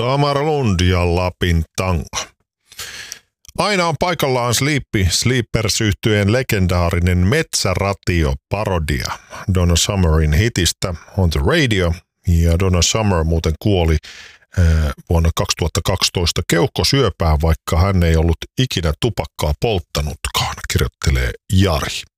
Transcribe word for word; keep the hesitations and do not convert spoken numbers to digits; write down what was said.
Tamara Lund ja Lapin tango. Aina on paikallaan Sleepy Sleepers-yhtyeen legendaarinen metsäratio-parodia Donna Summerin hitistä On the Radio. Ja Donna Summer muuten kuoli äh, vuonna kaksituhattakaksitoista keuhkosyöpään, vaikka hän ei ollut ikinä tupakkaa polttanutkaan, kirjoittelee Jari.